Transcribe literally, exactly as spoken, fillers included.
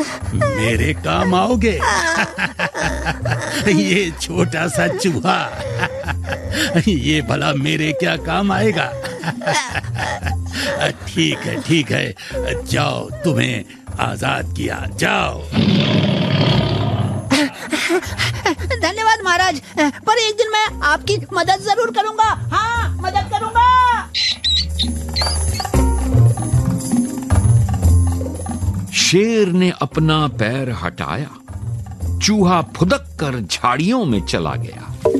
मेरे काम आओगे। ये छोटा सा चूहा ये भला मेरे क्या काम आएगा। ठीक है ठीक है, जाओ, तुम्हें आजाद किया, जाओ। धन्यवाद महाराज, पर एक दिन मैं आपकी मदद जरूर करूंगा। हाँ, मदद करूंगा। शेर ने अपना पैर हटाया, चूहा फुदक कर झाड़ियों में चला गया।